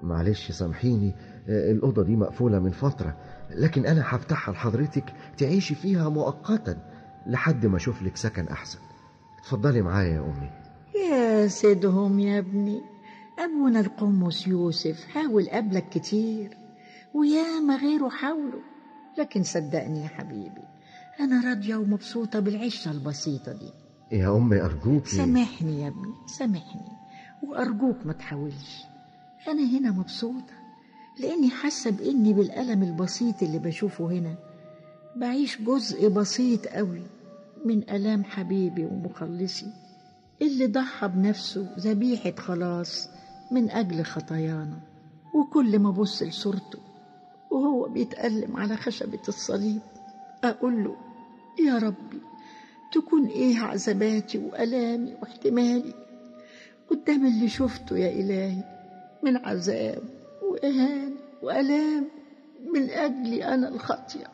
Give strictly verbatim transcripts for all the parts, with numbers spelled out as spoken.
معلش سامحيني، الأوضة دي مقفولة من فترة، لكن أنا هفتحها لحضرتك تعيشي فيها مؤقتا لحد ما أشوف لك سكن أحسن. اتفضلي معايا يا أمي. يا سيدهم يا ابني، أبونا القمص يوسف حاول قبلك كتير وياما غيره حاولوا، لكن صدقني يا حبيبي أنا راضية ومبسوطة بالعيشة البسيطة دي. يا أمي أرجوك سامحني يا ابني، سامحني، وأرجوك ما تحاولش. أنا هنا مبسوطة لأني حاسة بإني بالألم البسيط اللي بشوفه هنا بعيش جزء بسيط قوي من ألام حبيبي ومخلصي اللي ضحى بنفسه ذبيحة خلاص من أجل خطايانا. وكل ما أبص لصورته وهو بيتألم على خشبة الصليب أقول له يا ربي تكون إيه عذاباتي وألامي واحتمالي قدام اللي شفته يا إلهي من عذاب وإهانة وألام من أجلي أنا الخاطئة.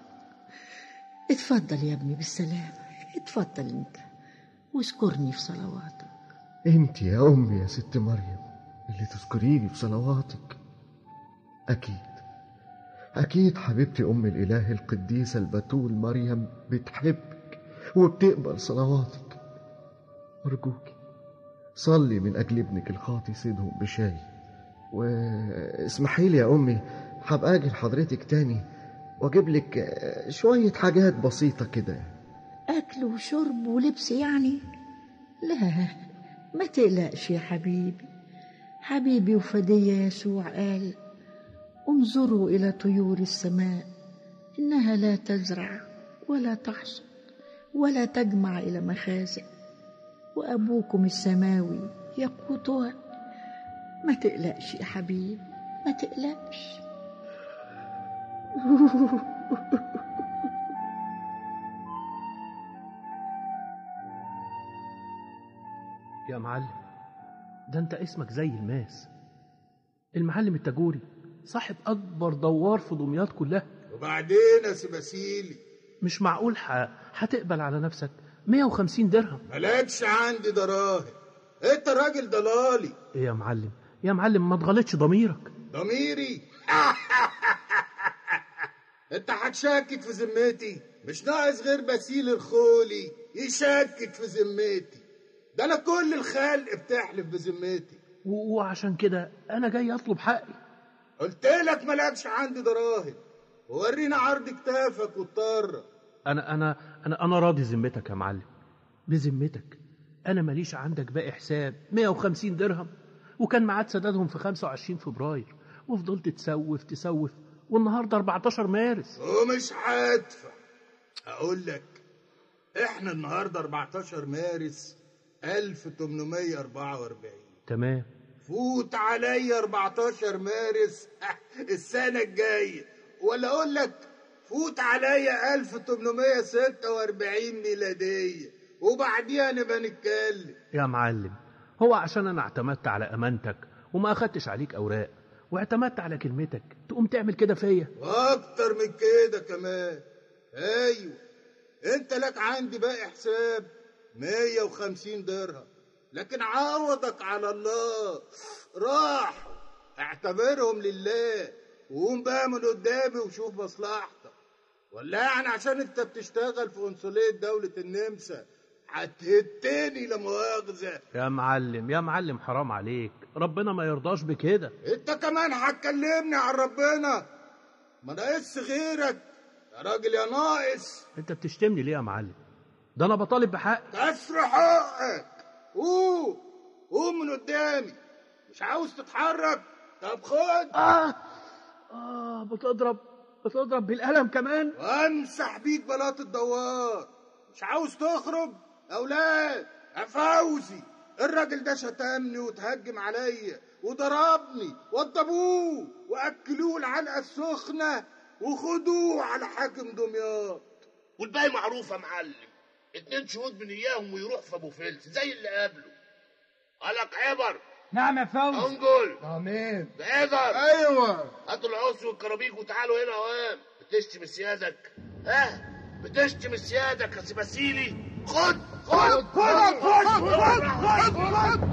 اتفضل يا ابني بالسلامة، اتفضل انت واذكرني في صلواتك. انت يا أمي يا ست مريم اللي تذكريني في صلواتك. أكيد أكيد حبيبتي أم الإله القديسة البتول مريم بتحبك وبتقبل صلواتك. أرجوك صلي من أجل ابنك الخاطي سيدهم بشاي. واسمحي لي يا أمي هبقى أجي لحضرتك تاني وأجيب لك شوية حاجات بسيطة كده. أكل وشرب ولبس يعني؟ لا ما تقلقش يا حبيبي. حبيبي وفدي يسوع قال انظروا إلى طيور السماء إنها لا تزرع ولا تحصد ولا تجمع إلى مخازن وأبوكم السماوي يقوتها. ما تقلقش يا حبيبي، ما تقلقش. يا معلم ده انت اسمك زي الماس، المعلم التاجوري صاحب اكبر دوار في دمياط كلها. وبعدين يا سباسيلي مش معقول ح... هتقبل على نفسك مية وخمسين درهم؟ مالكش عندي دراهم، انت راجل ضلالي. ايه يا معلم يا معلم ما تغلطش ضميرك. ضميري؟ انت هتشكك في ذمتي؟ مش ناقص غير باسيل الخولي يشكك في ذمتي، ده انا كل الخلق بتحلف بذمتي. و... وعشان كده انا جاي اطلب حقي. قلت لك مالكش عندي دراهم، وورينا عرض كتافك واضطر. انا انا انا انا راضي ذمتك يا معلم، بذمتك انا ماليش عندك باقي حساب مية وخمسين درهم، وكان ميعاد سدادهم في خمسة وعشرين فبراير وفضلت تسوف تسوف والنهارده أربعتاشر مارس ومش هدفع. اقول لك احنا النهارده أربعتاشر مارس ألف وتمنمية وأربعة وأربعين. تمام. فوت عليا أربعتاشر مارس السنه الجايه، ولا اقول لك فوت عليا ألف وتمنمية وستة وأربعين ميلاديه وبعديها نبقى نتكلم. يا معلم هو عشان انا اعتمدت على امانتك وما اخدتش عليك اوراق واعتمدت على كلمتك تقوم تعمل كده فيا؟ واكتر من كده كمان. ايوه انت لك عندي باقي حساب مية وخمسين درهم، لكن عوضك على الله. راحوا اعتبرهم لله وقوم بقى من قدامي وشوف مصلحتك. ولا يعني عشان انت بتشتغل في قنصلية دولة النمسا هتهتني لا مؤاخذة؟ يا معلم يا معلم حرام عليك، ربنا ما يرضاش بكده. انت كمان هتكلمني عن ربنا؟ ما ناقص غيرك يا راجل يا ناقص. انت بتشتمني ليه يا معلم؟ ده انا بطالب بحق. كسر حقك. قوم قوم من قدامي. مش عاوز تتحرك؟ طب خد. اه اه بتضرب بتضرب بالقلم كمان؟ وامسح بيك بلاط الدوار. مش عاوز تخرج؟ اولاد يا فوزي الراجل ده شتمني وتهجم عليا وضربني وضبوه واكلوه العلقه السخنه وخدوه على حاكم دمياط. والباقي معروف يا معلم، اتنين شهود من اياهم ويروح في ابو فلس زي اللي قبله. قالك عبر. نعم يا فوزي. انجل. امين. بعذر. ايوه هاتوا العصي والكرابيك وتعالوا هنا وام. بتشتم سيادك؟ ها بتشتم سيادك يا سباسيلي؟ خد خد خد خد خد خد خد